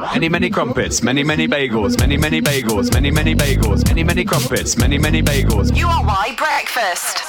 Many crumpets, many bagels, many bagels, many bagels, many crumpets, many bagels. URY Breakfast.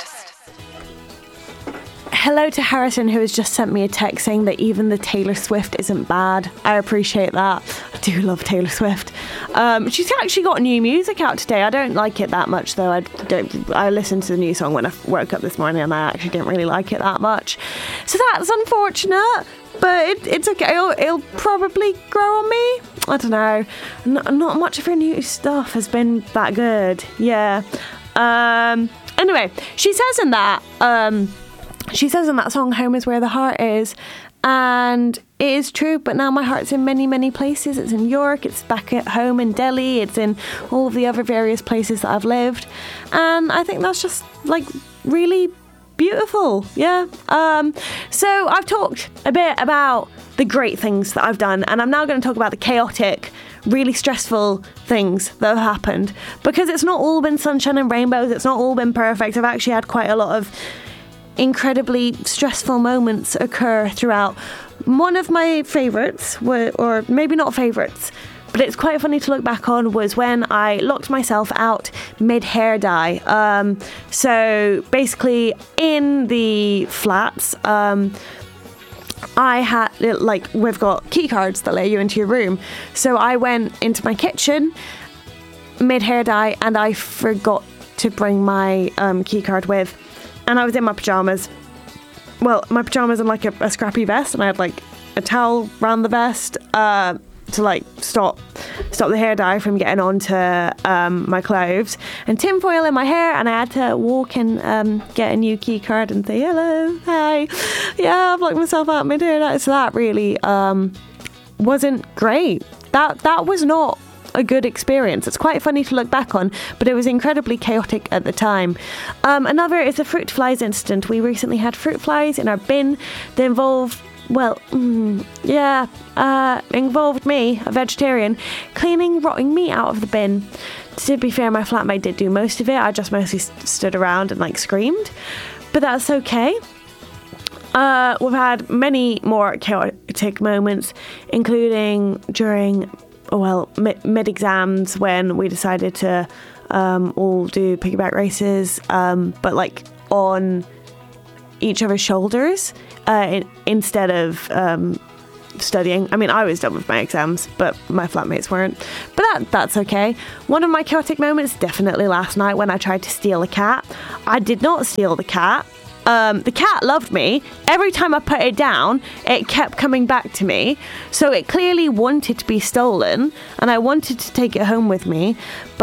Hello to Harrison, who has just sent me a text saying that even the Taylor Swift isn't bad. I appreciate that. I do love Taylor Swift. She's actually got new music out today. I don't like it that much, though. I listened to the new song when I woke up this morning, and I actually didn't really like it that much. So that's unfortunate, but it's okay. It'll probably grow on me. I don't know. Not much of her new stuff has been that good. Yeah. Anyway, she says in that song, "Home is where the heart is," and it is true, but now my heart's in many places. It's in York, it's back at home in Delhi, it's in all of the other various places that I've lived, and I think that's just like really beautiful. Yeah. So I've talked a bit about the great things that I've done, and I'm now going to talk about the chaotic, really stressful things that have happened, because it's not all been sunshine and rainbows, it's not all been perfect. I've actually had quite a lot of incredibly stressful moments occur throughout. One of my favourites, or maybe not favourites, but it's quite funny to look back on, was when I locked myself out mid-hair dye. So basically in the flats, I had, we've got key cards that let you into your room. So I went into my kitchen mid-hair dye and I forgot to bring my key card with. And I was in my pyjamas. Well, my pyjamas and a scrappy vest, and I had a towel around the vest to stop the hair dye from getting onto my clothes, and tinfoil in my hair, and I had to walk and get a new key card and say hello, hi, yeah, I've locked myself out mid-hair dye. So that really wasn't great. That was not a good experience. It's quite funny to look back on, but it was incredibly chaotic at the time. Another is the fruit flies incident. We recently had fruit flies in our bin. They involved involved me, a vegetarian, cleaning rotting meat out of the bin. To be fair, my flatmate did do most of it. I just mostly stood around and screamed, but that's okay. We've had many more chaotic moments, including during mid-exams, when we decided to all do piggyback races, but on each other's shoulders instead of studying. I mean, I was done with my exams, but my flatmates weren't. But that's okay. One of my chaotic moments, definitely last night, when I tried to steal a cat. I did not steal the cat. The cat loved me. Every time I put it down, it kept coming back to me. So it clearly wanted to be stolen, and I wanted to take it home with me. But